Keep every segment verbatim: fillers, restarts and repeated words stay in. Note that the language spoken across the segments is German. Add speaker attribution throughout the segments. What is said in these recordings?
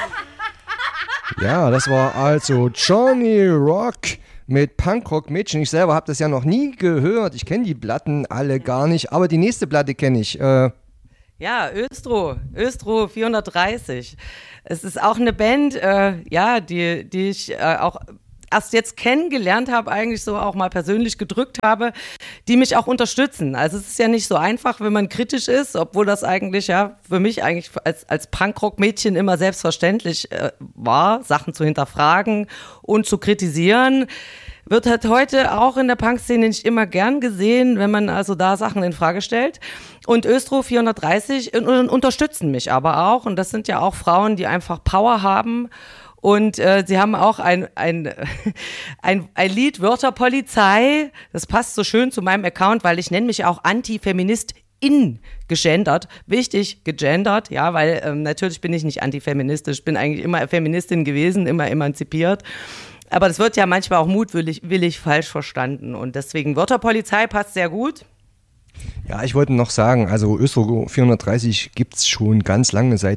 Speaker 1: Ja, das war also Johnny Rock mit Punkrock-Mädchen. Ich selber habe das ja noch nie gehört. Ich kenne die Platten alle gar nicht, aber die nächste Platte kenne ich. Äh,
Speaker 2: Ja, Östro, Östro vierhundertdreißig. Es ist auch eine Band, äh, ja, die, die ich äh, auch erst jetzt kennengelernt habe, eigentlich so auch mal persönlich gedrückt habe, die mich auch unterstützen. Also es ist ja nicht so einfach, wenn man kritisch ist, obwohl das eigentlich ja für mich eigentlich als, als Punkrock-Mädchen immer selbstverständlich äh, war, Sachen zu hinterfragen und zu kritisieren. Wird halt heute auch in der Punkszene nicht immer gern gesehen, wenn man also da Sachen in Frage stellt. Und Östro vierhundertdreißig unterstützen mich aber auch. Und das sind ja auch Frauen, die einfach Power haben. Und äh, sie haben auch ein, ein, ein, ein Lied, Wörterpolizei. Das passt so schön zu meinem Account, weil ich nenne mich auch Antifeministin gegendert. Wichtig, gegendert, ja, weil ähm, natürlich bin ich nicht antifeministisch. Ich bin eigentlich immer Feministin gewesen, immer emanzipiert. Aber das wird ja manchmal auch mutwillig willig falsch verstanden. Und deswegen Wörterpolizei passt sehr gut.
Speaker 1: Ja, ich wollte noch sagen, also Östro vierhundertdreißig gibt es schon ganz lange, seit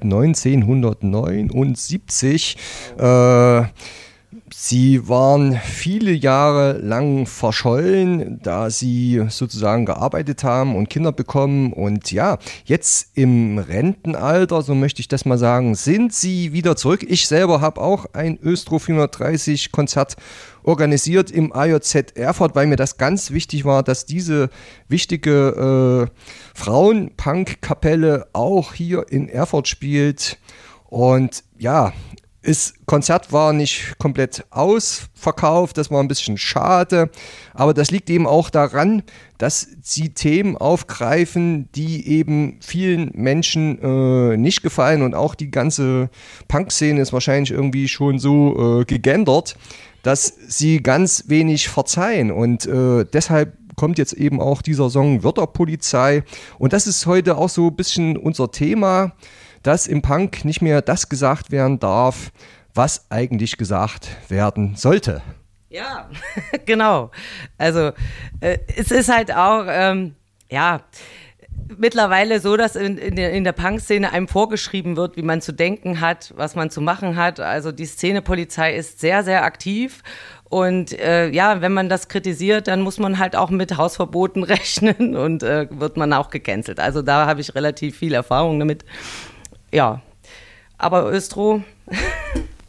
Speaker 1: neunzehnhundertneunundsiebzig. Äh, sie waren viele Jahre lang verschollen, da sie sozusagen gearbeitet haben und Kinder bekommen. Und ja, jetzt im Rentenalter, so möchte ich das mal sagen, sind sie wieder zurück. Ich selber habe auch ein Östro vierhundertdreißig Konzert organisiert im A J Z Erfurt, weil mir das ganz wichtig war, dass diese wichtige äh, Frauen-Punk-Kapelle auch hier in Erfurt spielt. Und ja, das Konzert war nicht komplett ausverkauft, das war ein bisschen schade, aber das liegt eben auch daran, dass sie Themen aufgreifen, die eben vielen Menschen äh, nicht gefallen, und auch die ganze Punk-Szene ist wahrscheinlich irgendwie schon so äh, gegendert, dass sie ganz wenig verzeihen, und äh, deshalb kommt jetzt eben auch dieser Song Wörterpolizei, und das ist heute auch so ein bisschen unser Thema, dass im Punk nicht mehr das gesagt werden darf, was eigentlich gesagt werden sollte.
Speaker 2: Ja, genau. Also äh, es ist halt auch, ähm, ja, mittlerweile so, dass in, in der, in der Punk-Szene einem vorgeschrieben wird, wie man zu denken hat, was man zu machen hat. Also die Szenepolizei ist sehr, sehr aktiv. Und äh, ja, wenn man das kritisiert, dann muss man halt auch mit Hausverboten rechnen und äh, wird man auch gecancelt. Also da habe ich relativ viel Erfahrung damit. Ja, aber Östro